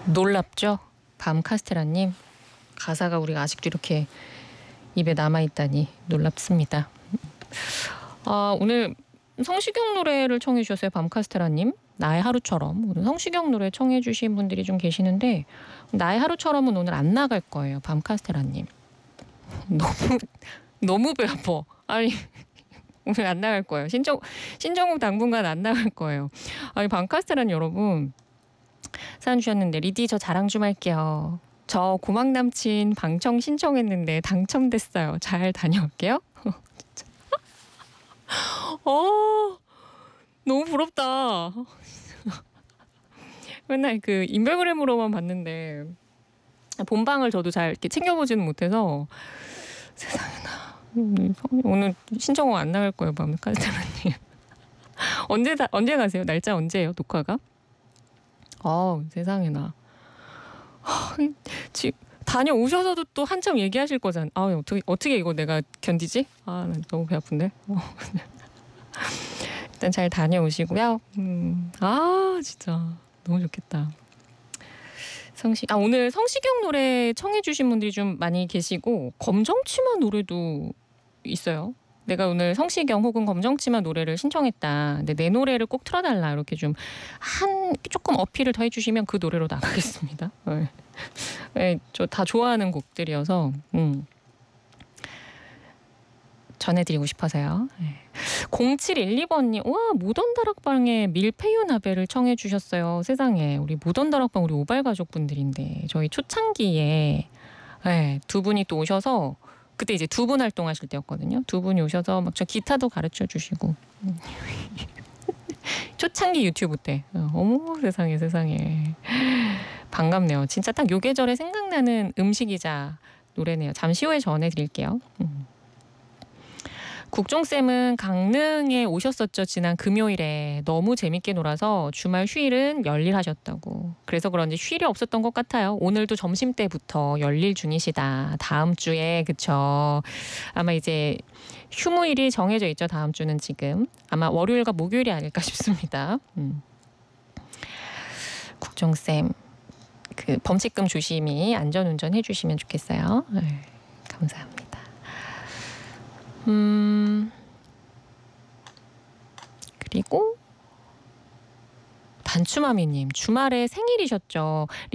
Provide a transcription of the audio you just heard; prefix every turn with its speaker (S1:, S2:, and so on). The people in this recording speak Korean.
S1: 놀랍죠? 밤 카스테라님. 가사가 우리가 아직도 이렇게 입에 남아있다니 놀랍습니다. 오늘 성시경 노래를 청해 주셨어요. 밤 카스테라님. 나의 하루처럼. 오늘 성시경 노래 청해 주신 분들이 좀 계시는데 나의 하루처럼은 오늘 안 나갈 거예요. 밤 카스테라님. 너무 배 아파. 아니 오늘 안 나갈 거예요. 신정욱 당분간 안 나갈 거예요. 아니 밤 카스테라님 여러분 사연 주셨는데 리디 저 자랑 좀 할게요. 저 고막 남친 방청 신청했는데 당첨됐어요. 잘 다녀올게요. 너무 부럽다. 맨날 그 인별그램으로만 봤는데 본방을 저도 잘 이렇게 챙겨보지는 못해서 세상에나 오늘 신청곡 안 나갈 거예요. 밤 카스테라님. 언제 가세요? 날짜 언제예요? 녹화가? 세상에나. 지금 다녀오셔서도 또 한참 얘기하실 거잖아. 어떻게 이거 내가 견디지? 난 너무 배 아픈데. 일단 잘 다녀오시고요. 진짜 너무 좋겠다. 오늘 성시경 노래 청해주신 분들이 좀 많이 계시고 검정치마 노래도 있어요. 내가 오늘 성시경 혹은 검정치마 노래를 신청했다. 근데 내 노래를 꼭 틀어달라. 이렇게 좀 조금 어필을 더 해주시면 그 노래로 나가겠습니다. 네, 저 다 좋아하는 곡들이어서 전해드리고 싶어서요. 0712번님, 와 무던 다락방에 밀푀유 나베를 청해 주셨어요. 세상에 우리 무던 다락방 우리 오발 가족분들인데 저희 초창기에 두 분이 또 오셔서 그때 이제 두 분 활동하실 때였거든요. 두 분이 오셔서 막 저 기타도 가르쳐 주시고 초창기 유튜브 때 어머 세상에 반갑네요. 진짜 딱 요 계절에 생각나는 음식이자 노래네요. 잠시 후에 전해드릴게요. 국종쌤은 강릉에 오셨었죠. 지난 금요일에. 너무 재밌게 놀아서 주말 휴일은 열일하셨다고. 그래서 그런지 휴일이 없었던 것 같아요. 오늘도 점심때부터 열일 중이시다. 다음 주에 그쵸. 아마 이제 휴무일이 정해져 있죠. 다음 주는 지금. 아마 월요일과 목요일이 아닐까 싶습니다. 국종쌤 그 범칙금 조심히 안전운전 해주시면 좋겠어요. 감사합니다. 그리고 단추마미님 주말에 생일이셨죠.